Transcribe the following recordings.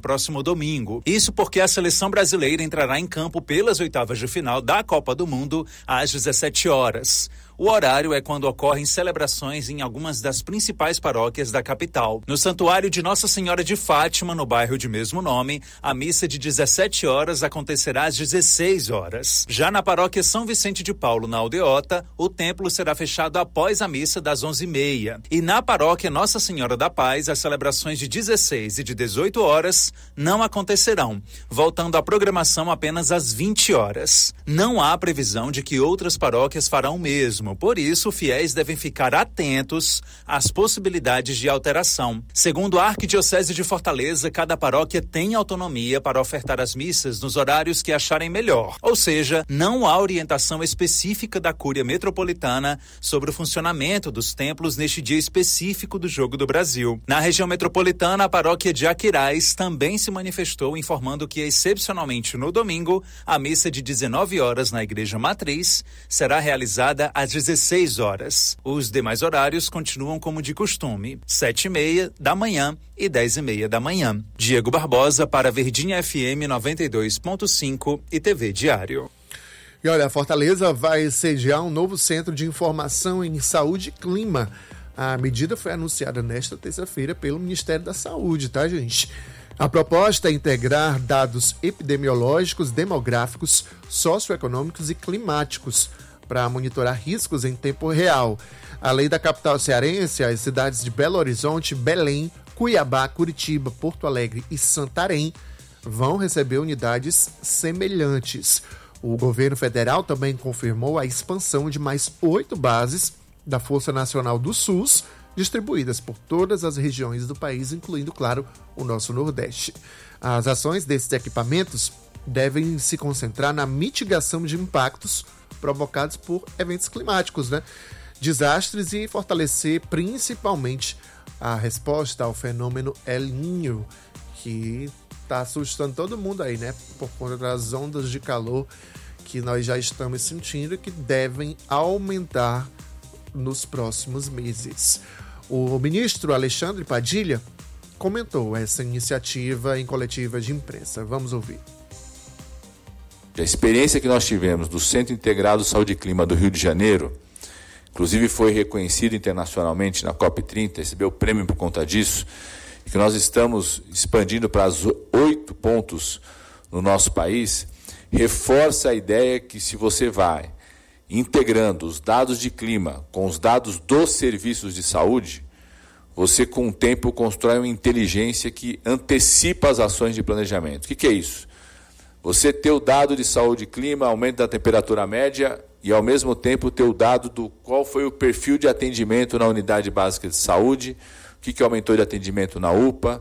próximo domingo. Isso porque a seleção brasileira entrará em campo pelas oitavas de final da Copa do Mundo às 17 horas. O horário é quando ocorrem celebrações em algumas das principais paróquias da capital. No Santuário de Nossa Senhora de Fátima, no bairro de mesmo nome, a missa de 17 horas acontecerá às 16 horas. Já na paróquia São Vicente de Paulo, na Aldeota, o templo será fechado após a missa das 11h30. E na paróquia Nossa Senhora da Paz, as celebrações de 16 e de 18 horas não acontecerão, voltando à programação apenas às 20 horas. Não há previsão de que outras paróquias farão o mesmo. Por isso, fiéis devem ficar atentos às possibilidades de alteração. Segundo a Arquidiocese de Fortaleza, cada paróquia tem autonomia para ofertar as missas nos horários que acharem melhor. Ou seja, não há orientação específica da Cúria Metropolitana sobre o funcionamento dos templos neste dia específico do Jogo do Brasil. Na região metropolitana, a paróquia de Aquiraz também se manifestou informando que, excepcionalmente no domingo, a missa de 19 horas na Igreja Matriz será realizada às 16 horas. Os demais horários continuam como de costume, 7h30 da manhã e 10h30 da manhã. Diego Barbosa para Verdinha FM 92.5 e TV Diário. E olha, a Fortaleza vai sediar um novo centro de informação em saúde e clima. A medida foi anunciada nesta terça-feira pelo Ministério da Saúde, tá, gente? A proposta é integrar dados epidemiológicos, demográficos, socioeconômicos e climáticos para monitorar riscos em tempo real. Além da capital cearense, as cidades de Belo Horizonte, Belém, Cuiabá, Curitiba, Porto Alegre e Santarém vão receber unidades semelhantes. O governo federal também confirmou a expansão de mais 8 bases da Força Nacional do SUS, distribuídas por todas as regiões do país, incluindo, claro, o nosso Nordeste. As ações desses equipamentos devem se concentrar na mitigação de impactos provocados por eventos climáticos, desastres, e fortalecer principalmente a resposta ao fenômeno El Niño, que está assustando todo mundo aí, por conta das ondas de calor que nós já estamos sentindo e que devem aumentar nos próximos meses. O ministro Alexandre Padilha comentou essa iniciativa em coletiva de imprensa. Vamos ouvir. A experiência que nós tivemos do Centro Integrado Saúde e Clima do Rio de Janeiro, inclusive foi reconhecido internacionalmente na COP30, recebeu o prêmio por conta disso, e que nós estamos expandindo para os 8 pontos no nosso país, reforça a ideia que, se você vai integrando os dados de clima com os dados dos serviços de saúde, você com o tempo constrói uma inteligência que antecipa as ações de planejamento. O que é isso? Você ter o dado de saúde e clima, aumento da temperatura média, e ao mesmo tempo ter o dado do qual foi o perfil de atendimento na unidade básica de saúde, o que aumentou de atendimento na UPA,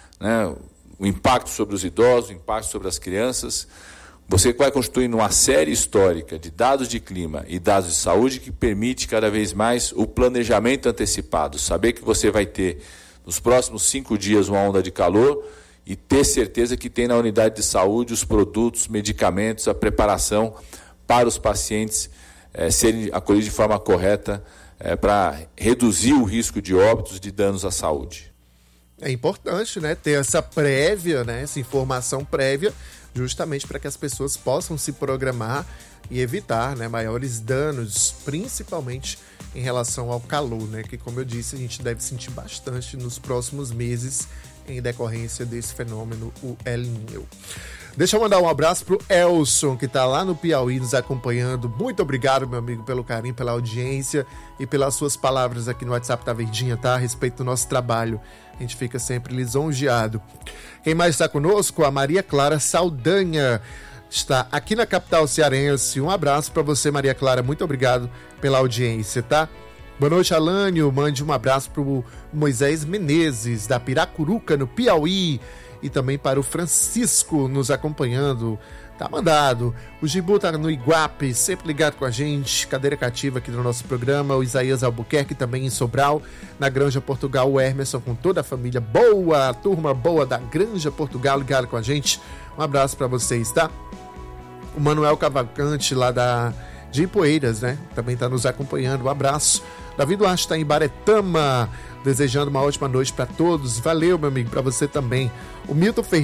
o impacto sobre os idosos, o impacto sobre as crianças. Você vai construindo uma série histórica de dados de clima e dados de saúde que permite cada vez mais o planejamento antecipado, saber que você vai ter nos próximos 5 dias uma onda de calor e ter certeza que tem na unidade de saúde os produtos, medicamentos, a preparação para os pacientes serem acolhidos de forma correta para reduzir o risco de óbitos, de danos à saúde. É importante, ter essa prévia, essa informação prévia, justamente para que as pessoas possam se programar e evitar maiores danos, principalmente em relação ao calor, que, como eu disse, a gente deve sentir bastante nos próximos meses em decorrência desse fenômeno, o El Niño. Deixa eu mandar um abraço pro Elson, que está lá no Piauí nos acompanhando. Muito obrigado, meu amigo, pelo carinho, pela audiência e pelas suas palavras aqui no WhatsApp da Verdinha, tá? A respeito do nosso trabalho. A gente fica sempre lisonjeado. Quem mais está conosco? A Maria Clara Saldanha. Está aqui na capital cearense. Um abraço para você, Maria Clara. Muito obrigado pela audiência, tá? Boa noite, Alânio. Mande um abraço para o Moisés Menezes, da Piracuruca, no Piauí. E também para o Francisco nos acompanhando. Tá mandado. O Gibu tá no Iguape, sempre ligado com a gente. Cadeira cativa aqui no nosso programa. O Isaías Albuquerque também em Sobral. Na Granja Portugal, o Hermerson com toda a família boa. Turma boa da Granja Portugal ligado com a gente. Um abraço para vocês, tá? O Manuel Cavalcante lá de Ipueiras, também tá nos acompanhando. Um abraço. Davi Duarte está em Baretama, desejando uma ótima noite para todos. Valeu, meu amigo, para você também. O Milton Ferreira